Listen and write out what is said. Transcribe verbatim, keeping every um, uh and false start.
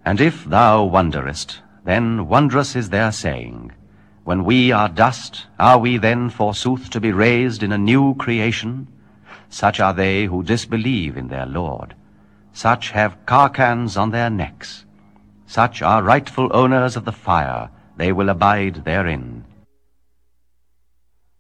And if thou wonderest, then wondrous is their saying, When we are dust, are we then forsooth to be raised in a new creation? Such are they who disbelieve in their Lord. Such have carcans on their necks. Such are rightful owners of the fire, they will abide therein.